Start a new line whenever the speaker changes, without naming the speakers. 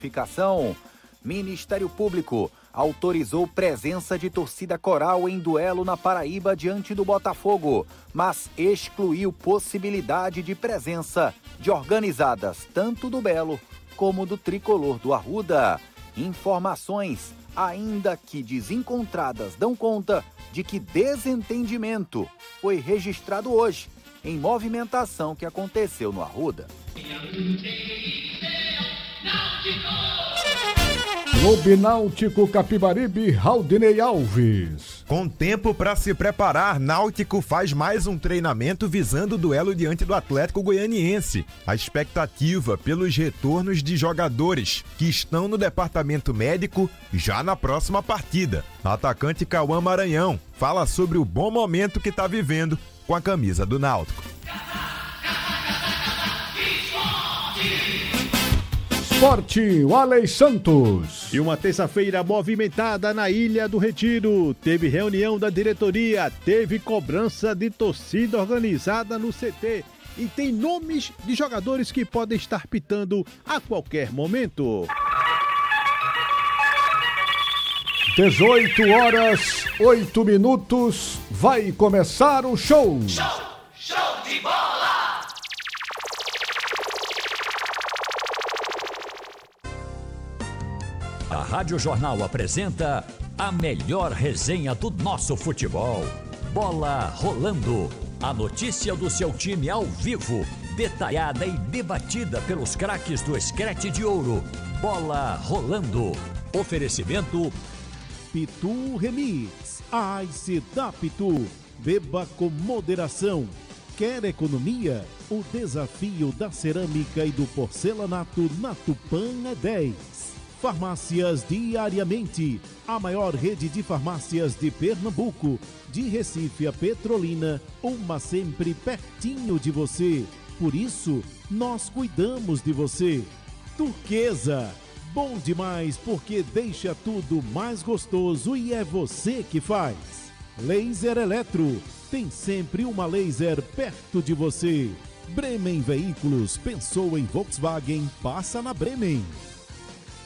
Ministério Público autorizou presença de torcida coral em duelo na Paraíba diante do Botafogo, mas excluiu possibilidade de presença de organizadas tanto do Belo como do Tricolor do Arruda. Informações, ainda que desencontradas, dão conta de que desentendimento foi registrado hoje em movimentação que aconteceu no Arruda.
Clube Náutico Capibaribe, Raudinei Alves.
Com tempo para se preparar, Náutico faz mais um treinamento visando o duelo diante do Atlético Goianiense. A expectativa pelos retornos de jogadores que estão no departamento médico já na próxima partida. Atacante Cauã Maranhão fala sobre o bom momento que está vivendo com a camisa do Náutico.
Esporte, Waley Santos.
E uma terça-feira movimentada na Ilha do Retiro. Teve reunião da diretoria, teve cobrança de torcida organizada no CT. E tem nomes de jogadores que podem estar pitando a qualquer momento.
18h08, vai começar o show.
Show de bola!
A Rádio Jornal apresenta a melhor resenha do nosso futebol. Bola rolando. A notícia do seu time ao vivo, detalhada e debatida pelos craques do Scratch de Ouro. Bola rolando. Oferecimento
Pitu Remix. A Ice da Pitu. Beba com moderação. Quer economia? O desafio da cerâmica e do porcelanato na Tupã é 10. Farmácias Diariamente, a maior rede de farmácias de Pernambuco, de Recife a Petrolina, uma sempre pertinho de você. Por isso, nós cuidamos de você. Turquesa, bom demais porque deixa tudo mais gostoso e é você que faz. Laser Eletro, tem sempre uma laser perto de você. Bremen Veículos, pensou em Volkswagen, passa na Bremen.